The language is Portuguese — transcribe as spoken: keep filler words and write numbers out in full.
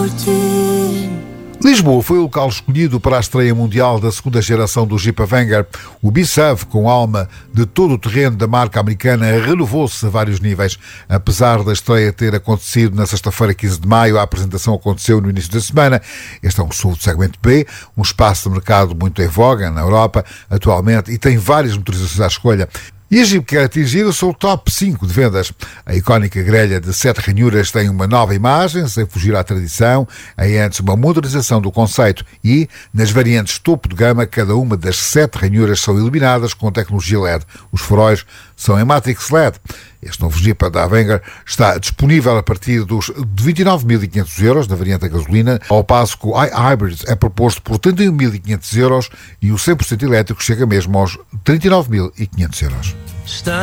por ti. Lisboa foi o local escolhido para a estreia mundial da segunda geração do Jeep Avenger. O B-S U V, com alma de todo o terreno da marca americana, renovou-se a vários níveis. Apesar da estreia ter acontecido na sexta-feira, quinze de maio, a apresentação aconteceu no início da semana. Este é um S U V de segmento B, um espaço de mercado muito em voga na Europa atualmente e tem várias motorizações à escolha. E a Jeep quer atingir o seu top cinco de vendas. A icónica grelha de sete ranhuras tem uma nova imagem, sem fugir à tradição, em antes uma modernização do conceito e, nas variantes topo de gama, cada uma das sete ranhuras são iluminadas com tecnologia L E D. Os faróis são em Matrix L E D. Este novo Jeep da Avenger está disponível a partir dos vinte e nove mil e quinhentos euros na variante a gasolina, ao passo que o iHybrid é proposto por trinta e um mil e quinhentos euros e o cem por cento elétrico chega mesmo aos trinta e nove mil e quinhentos euros.